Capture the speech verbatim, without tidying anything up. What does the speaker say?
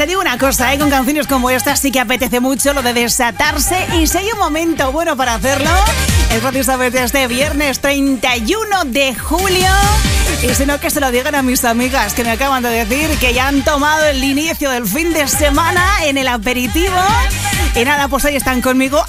te digo una cosa, ¿eh? Con canciones como esta sí que apetece mucho lo de desatarse. Y si hay un momento bueno para hacerlo, es precisamente este viernes treinta y uno de julio. Y si no, que se lo digan a mis amigas que me acaban de decir que ya han tomado el inicio del fin de semana en el aperitivo. Y nada, pues ahí están conmigo